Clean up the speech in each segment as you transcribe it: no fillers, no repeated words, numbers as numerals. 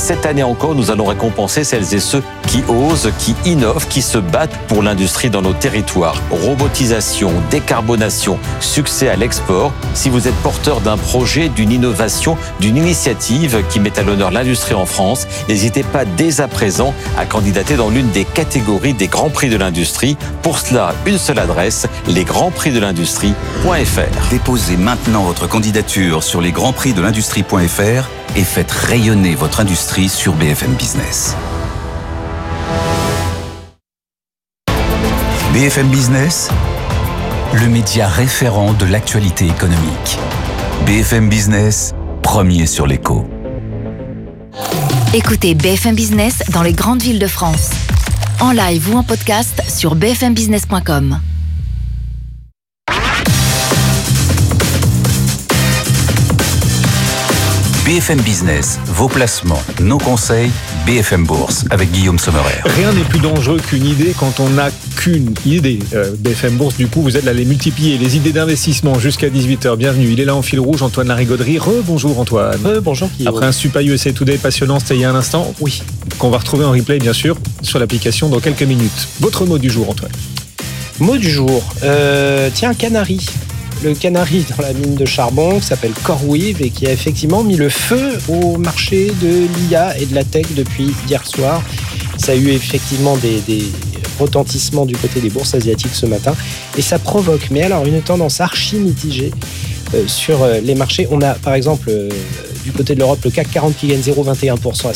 cette année encore, nous allons récompenser celles et ceux qui osent, qui innovent, qui se battent pour l'industrie dans nos territoires. Robotisation, décarbonation, succès à l'export. Si vous êtes porteur d'un projet, d'une innovation, d'une initiative qui met à l'honneur l'industrie en France, n'hésitez pas dès à présent à candidater dans l'une des catégories des Grands Prix de l'Industrie. Pour cela, une seule adresse, lesgrandsprixdelindustrie.fr. Déposez maintenant votre candidature sur lesgrandsprixdelindustrie.fr et faites rayonner votre industrie sur BFM Business. BFM Business, le média référent de l'actualité économique. BFM Business, premier sur l'écho. Écoutez BFM Business dans les grandes villes de France. En live ou en podcast sur bfmbusiness.com. BFM Business, vos placements, nos conseils, BFM Bourse avec Guillaume Sommerer. Rien n'est plus dangereux qu'une idée quand on n'a qu'une idée. BFM Bourse, du coup, vous êtes là à les multiplier. Les idées d'investissement jusqu'à 18h. Bienvenue. Il est là en fil rouge, Antoine Larigauderie. Bonjour Antoine. Bonjour Guillaume. Après un Super USA Today passionnant, c'était il y a un instant. Oui. Qu'on va retrouver en replay, bien sûr, sur l'application dans quelques minutes. Votre mot du jour, Antoine. Mot du jour. Tiens, canari. Le canari dans la mine de charbon qui s'appelle CoreWeave et qui a effectivement mis le feu au marché de l'IA et de la tech depuis hier soir. Ça a eu effectivement des retentissements du côté des bourses asiatiques ce matin et ça provoque, mais alors une tendance archi mitigée sur les marchés. On a par exemple du côté de l'Europe le CAC 40 qui gagne 0,21% à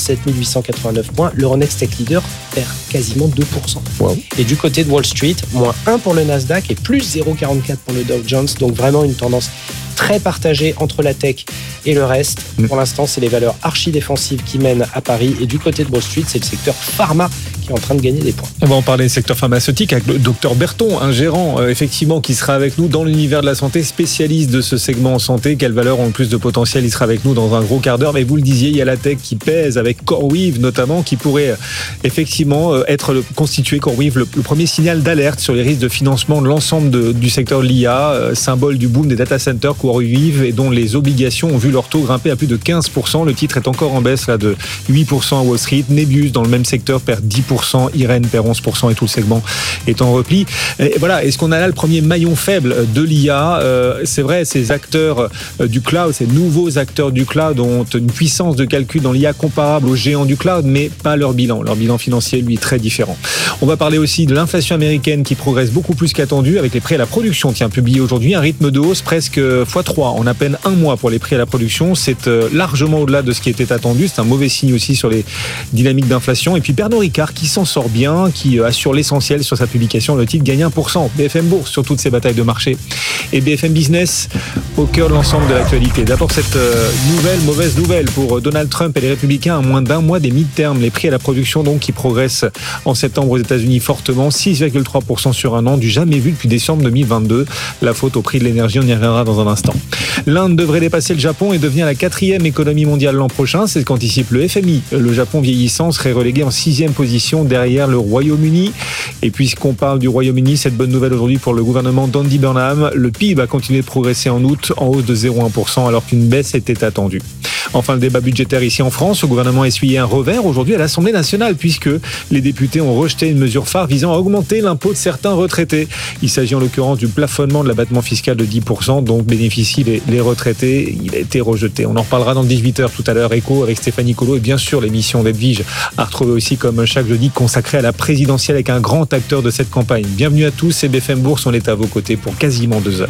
7889 points. L'Euronext Tech Leader perd quasiment 2%. Wow. Et du côté de Wall Street, moins 1 pour le Nasdaq et plus 0,44 pour le Dow Jones. Donc vraiment une tendance très partagée entre la tech et le reste. Pour l'instant, c'est les valeurs archi-défensives qui mènent à Paris. Et du côté de Wall Street, c'est le secteur pharma qui est en train de gagner des points. On va en parler du secteur pharmaceutique avec le docteur Berton, un gérant effectivement qui sera avec nous dans l'univers de la santé, spécialiste de ce segment en santé. Quelles valeurs ont le plus de potentiel? Il sera avec nous dans un gros quart d'heure. Mais vous le disiez, il y a la tech qui pèse avec CoreWeave notamment, qui pourrait effectivement être constitué, CoreWeave, le premier signal d'alerte sur les risques de financement de l'ensemble du secteur de l'IA, symbole du boom des data centers, CoreWeave, et dont les obligations ont vu leur taux grimper à plus de 15%. Le titre est encore en baisse là de 8% à Wall Street. Nebius dans le même secteur perd 10%, Irène perd 11% et tout le segment est en repli. Et voilà, est-ce qu'on a là le premier maillon faible de l'IA? C'est vrai, ces acteurs du cloud, ces nouveaux acteurs du cloud ont une puissance de calcul dans l'IA comparable aux géants du cloud, mais pas leur bilan. Leur bilan financier, lui, est très différent. On va parler aussi de l'inflation américaine qui progresse beaucoup plus qu'attendu avec les prix à la production. Tiens, publié aujourd'hui, un rythme de hausse presque x3 en à peine un mois pour les prix à la production. C'est largement au-delà de ce qui était attendu. C'est un mauvais signe aussi sur les dynamiques d'inflation. Et puis Pernod Ricard qui s'en sort bien, qui assure l'essentiel sur sa publication. Le titre gagne 1%. BFM Bourse sur toutes ces batailles de marché. Et BFM Business au cœur de l'ensemble de l'actualité. D'abord cette mauvaise nouvelle pour Donald Trump et les Républicains à moins d'un mois des midterms. Les prix à la production donc qui progressent en septembre aux États-Unis fortement, 6,3% sur un an, du jamais vu depuis décembre 2022. La faute au prix de l'énergie, on y reviendra dans un instant. L'Inde devrait dépasser le Japon et devenir la 4e économie mondiale l'an prochain. C'est ce qu'anticipe le FMI. Le Japon vieillissant serait relégué en 6e position derrière le Royaume-Uni. Et puisqu'on parle du Royaume-Uni, cette bonne nouvelle aujourd'hui pour le gouvernement d'Andy Burnham. Le PIB a continué de progresser en août en hausse de 0,1% alors qu'une baisse était attendue. Enfin, le débat budgétaire ici en France. Le gouvernement a essuyé un revers aujourd'hui à l'Assemblée nationale puisque les députés ont rejeté une mesure phare visant à augmenter l'impôt de certains retraités. Il s'agit en l'occurrence du plafonnement de l'abattement fiscal de 10% dont bénéficient les retraités. Il a été rejeté. On en reparlera dans 18h tout à l'heure. Écho avec Stéphanie Colo et bien sûr l'émission d'Edwige à retrouver aussi comme chaque jeudi consacrée à la présidentielle avec un grand acteur de cette campagne. Bienvenue à tous, c'est BFM Bourse. On est à vos côtés pour quasiment 2 heures.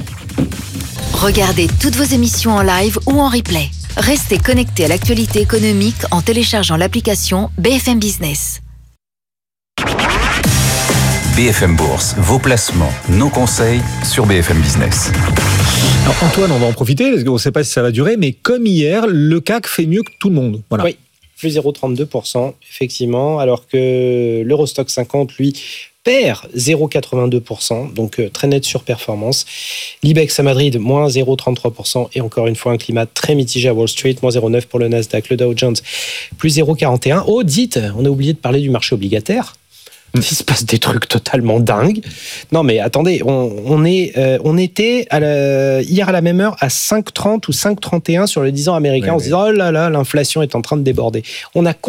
Regardez toutes vos émissions en live ou en replay. Restez connectés à l'actualité économique en téléchargeant l'application BFM Business. BFM Bourse, vos placements, nos conseils sur BFM Business. Alors Antoine, on va en profiter, parce qu'on ne sait pas si ça va durer, mais comme hier, le CAC fait mieux que tout le monde. Voilà. Oui, plus 0,32%, effectivement, alors que l'Eurostock 50, lui, perd 0,82%, donc très nette surperformance. L'IBEX à Madrid, moins 0,33%, et encore une fois un climat très mitigé à Wall Street, moins 0,9% pour le Nasdaq, le Dow Jones, plus 0,41%. Oh, dites, on a oublié de parler du marché obligataire. Il se passe des trucs totalement dingues. Non mais attendez, on était hier à la même heure à 5,30 ou 5,31 sur le 10 ans américain, en se disant oh là là, l'inflation est en train de déborder. On a